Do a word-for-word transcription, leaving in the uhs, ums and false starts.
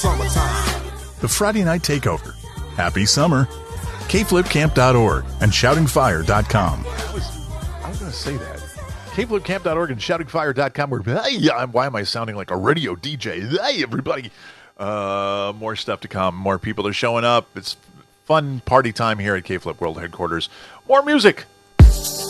summertime. The Friday Night Takeover. Happy summer. K flip camp dot org and shouting fire dot com. I was, I was going to say that. K flip camp dot org and shouting fire dot com. Where, hey, I'm, why am I sounding like a radio D J? Hey, everybody. Uh, more stuff to come. More people are showing up. It's fun party time here at K-Flip World Headquarters. More music